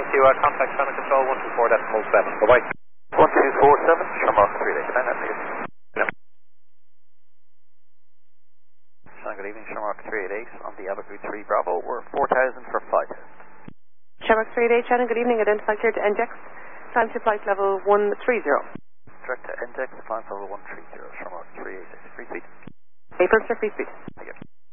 Thank you. Contact Channel Control 124.7. Bye-bye. 1247, Shamrock 3 Can I have you? No. Good evening, Shamrock 388 on the Altitude 3 Bravo. We're 4,000 for flight. Shamrock 388, Shannon, good evening. Identify clear to NDEX. Time to flight level 130. Direct to NDEX, climb level 130, Shamrock 388. Free speed. April, sir, free speed. Thank you.